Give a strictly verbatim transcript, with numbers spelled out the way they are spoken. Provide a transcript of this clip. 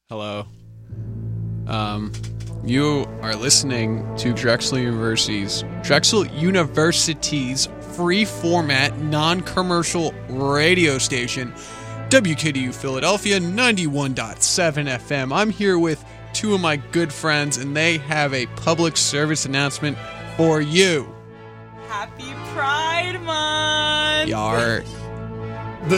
Hello. Um, you are listening to Drexel University's Drexel University's free format, non-commercial radio station, W K D U Philadelphia ninety-one point seven F M. I'm here with two of my good friends, and they have a public service announcement for you. Happy Pride Month! Yar.